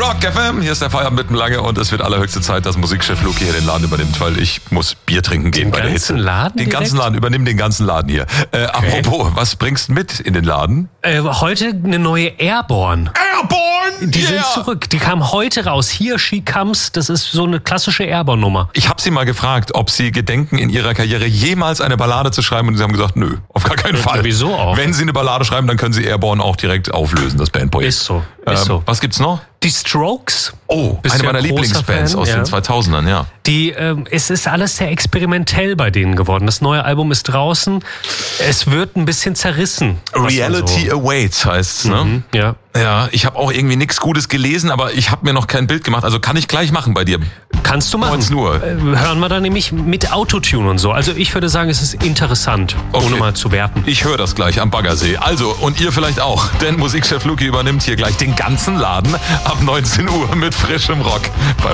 Rock FM, hier ist der Feierabend mitten lange und es wird allerhöchste Zeit, dass Musikchef Luki hier den Laden übernimmt, weil ich muss Bier trinken gehen bei der Hitze. Den ganzen Laden, übernimm den ganzen Laden hier. Apropos, was bringst du mit in den Laden? Heute eine neue Airborne. Airborne? Die sind zurück. Die kam heute raus. Here She Comes. Das ist so eine klassische Airborne-Nummer. Ich habe sie mal gefragt, ob sie gedenken, in ihrer Karriere jemals eine Ballade zu schreiben und sie haben gesagt, nö, auf gar keinen Fall. Wieso auch? Wenn sie eine Ballade schreiben, dann können sie Airborne auch direkt auflösen, das Bandprojekt. Ist so. Was gibt's noch? Die Strokes. Oh, Bist eine du meiner ein großer Lieblingsbands Fan? aus Ja. den 2000ern, ja. Es ist alles sehr experimentell bei denen geworden. Das neue Album ist draußen. Es wird ein bisschen zerrissen. Reality Awaits heißt's, ne? Ja. Ja, ich habe auch irgendwie nichts Gutes gelesen, aber ich habe mir noch kein Bild gemacht. Also kann ich gleich machen bei dir. Kannst du machen. Wollt's nur. Hören wir dann nämlich mit Autotune und so. Also ich würde sagen, es ist interessant, Okay. ohne mal zu werten. Ich höre das gleich am Baggersee. Also, und ihr vielleicht auch. Denn Musikchef Luki übernimmt hier gleich den ganzen Laden ab 19 Uhr mit frischem Rock. Bei